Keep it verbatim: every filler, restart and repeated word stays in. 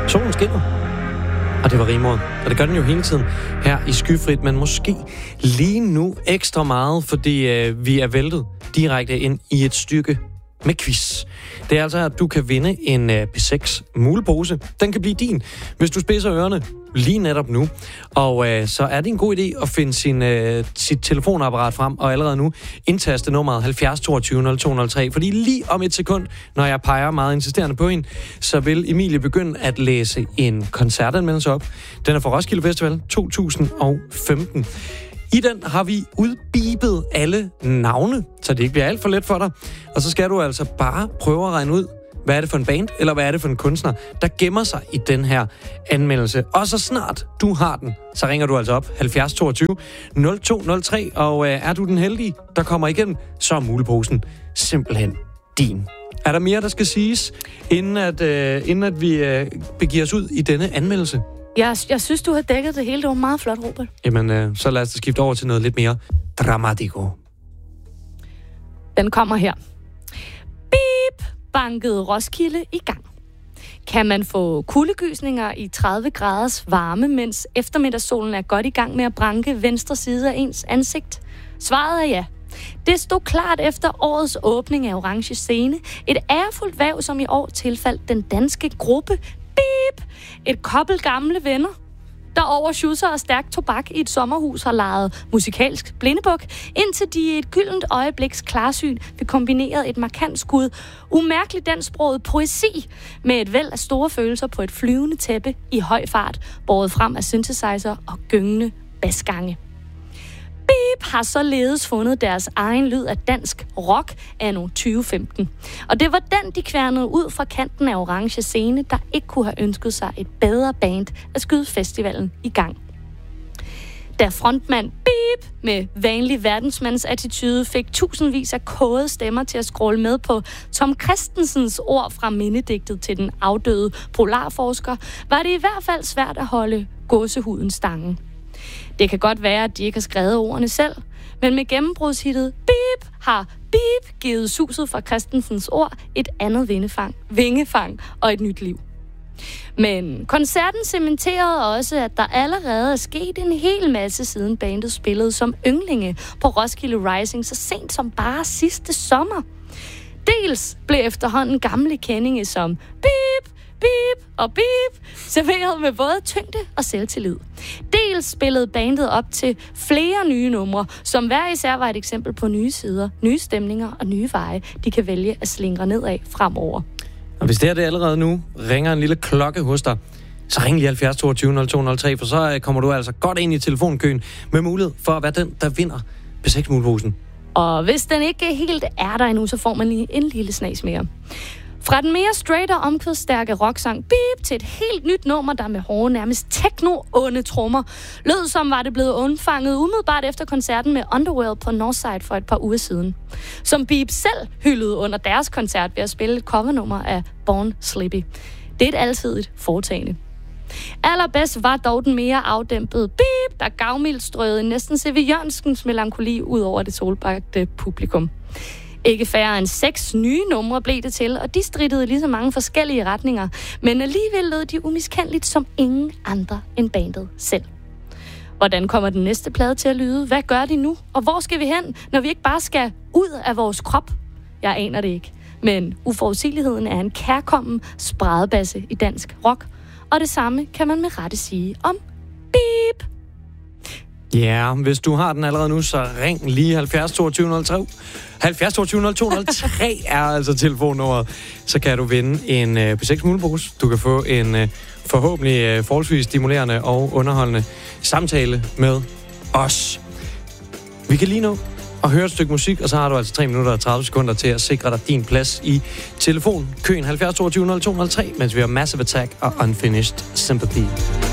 Solen skinner. Og det var rimordet. Og det gør den jo hele tiden her i Skyfrit, men måske lige nu ekstra meget, fordi øh, vi er væltet direkte ind i et stykke med quiz. Det er altså, at du kan vinde en øh, P seks mulepose. Den kan blive din, hvis du spidser ørerne lige netop nu. Og øh, så er det en god idé at finde sin, øh, sit telefonapparat frem, og allerede nu indtaste nummeret halvfjerds toogtyve nul to nul tre. Fordi lige om et sekund, når jeg peger meget insisterende på en, så vil Emilie begynde at læse en koncertanmeldelse op. Den er fra Roskilde Festival to tusind og femten. I den har vi udbibet alle navne, så det ikke bliver alt for let for dig. Og så skal du altså bare prøve at regne ud, hvad er det for en band, eller hvad er det for en kunstner, der gemmer sig i den her anmeldelse. Og så snart du har den, så ringer du altså op halvfjerds toogtyve nul to nul tre, og øh, er du den heldige, der kommer igennem, så er muleposen simpelthen din. Er der mere, der skal siges, inden at, øh, inden at vi øh, begiver os ud i denne anmeldelse? Jeg, jeg synes, du har dækket det hele. Det var meget flot, Robert. Jamen, øh, så lad os skifte over til noget lidt mere dramatico. Den kommer her. Beep! Bankede Roskilde i gang. Kan man få kuldegysninger i tredive graders varme, mens eftermiddagssolen er godt i gang med at branke venstre side af ens ansigt? Svaret er ja. Det stod klart efter årets åbning af Orange Scene. Et ærefuldt væv, som i år tilfaldt den danske gruppe Beep. Et kobbel gamle venner, der over schusser og stærk tobak i et sommerhus har lejet musikalsk blindebuk, indtil de i et gyldent øjebliks klarsyn vil kombineret et markant skud umærkeligt dansksproget poesi med et væld af store følelser på et flyvende tæppe i høj fart, båret frem af synthesizer og gyngende basgange. Beep har således fundet deres egen lyd af dansk rock anno tyve femten. Og det var den, de kværnede ud fra kanten af Orange Scene, der ikke kunne have ønsket sig et bedre band at skyde festivalen i gang. Da frontmand Beep med vanlig verdensmandsattitude fik tusindvis af kåde stemmer til at scrolle med på Tom Christensens ord fra mindedigtet til den afdøde polarforsker, var det i hvert fald svært at holde gåsehuden stangen. Det kan godt være, at de ikke har skrevet ordene selv, men med gennembrudshittet Beep har Beep givet suset fra Christensens ord et andet vingefang, vingefang og et nyt liv. Men koncerten cementerede også, at der allerede er sket en hel masse siden bandet spillede som ynglinge på Roskilde Rising så sent som bare sidste sommer. Dels blev efterhånden gamle kendinge som Beep, Beep og Beep serveret med både tyngde og selvtillid. Dels spillede bandet op til flere nye numre, som hver især var et eksempel på nye sider, nye stemninger og nye veje, de kan vælge at slingre nedad fremover. Og hvis det er det allerede nu, ringer en lille klokke hos dig, så ring lige halvfjerds toogtyve nul to nul tre, for så kommer du altså godt ind i telefonkøen med mulighed for at være den, der vinder P seks muleposen. Og hvis den ikke helt er der endnu, så får man lige en lille snas mere. Fra den mere straight og omkvædsstærke rocksang Beep til et helt nyt nummer, der med hårde, nærmest techno-onde trommer, lød som var det blevet undfanget umiddelbart efter koncerten med Underworld på Northside for et par uger siden. Som Beep selv hyldede under deres koncert ved at spille et covernummer af Born Slippy. Det er et altidigt foretagende. Allerbedst var dog den mere afdæmpede Beep, der gavmildt strøede næsten C V Jørgenskens melankoli ud over det solbagte publikum. Ikke færre end seks nye numre blev det til, og de strittede lige så mange forskellige retninger, men alligevel lød de umiskendeligt som ingen andre end bandet selv. Hvordan kommer den næste plade til at lyde? Hvad gør de nu? Og hvor skal vi hen, når vi ikke bare skal ud af vores krop? Jeg aner det ikke, men uforudsigeligheden er en kærkommen spredbasse i dansk rock, og det samme kan man med rette sige om Beep. Ja, yeah, hvis du har den allerede nu, så ring lige halvfjerds toogtyve nul tre. halvfjerds toogtyve nul to nul tre er altså telefonnummeret. Så kan du vinde en uh, P seks mulepose. Du kan få en uh, forhåbentlig uh, forholdsvis stimulerende og underholdende samtale med os. Vi kan lige nå at høre et stykke musik, og så har du altså tre minutter og tredive sekunder til at sikre dig din plads i telefonkøen halvfjerds toogtyve nul to nul tre, mens vi har Massive Attack og Unfinished Sympathy.